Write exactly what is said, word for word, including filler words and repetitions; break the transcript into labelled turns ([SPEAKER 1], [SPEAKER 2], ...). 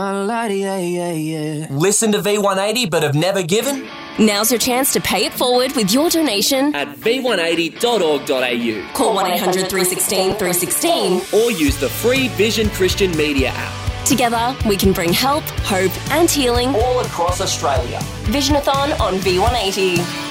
[SPEAKER 1] Listen to V one eighty but have never given?
[SPEAKER 2] Now's your chance to pay it forward with your donation
[SPEAKER 1] At v one eighty dot org dot a u.
[SPEAKER 2] Call one eight hundred three one six three one six
[SPEAKER 1] Or use the free Vision Christian Media app.
[SPEAKER 2] Together, we can bring help, hope and healing
[SPEAKER 1] all across Australia.
[SPEAKER 2] Visionathon on V one eighty.